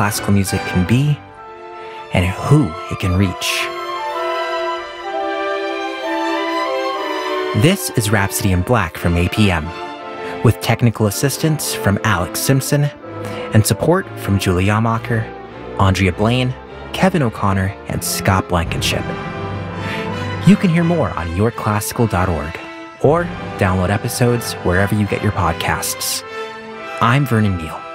classical music can be and who it can reach. This is Rhapsody in Black from APM, with technical assistance from Alex Simpson and support from Julie Yamacher, Andrea Blaine, Kevin O'Connor, and Scott Blankenship. You can hear more on yourclassical.org or download episodes wherever you get your podcasts. I'm Vernon Neal.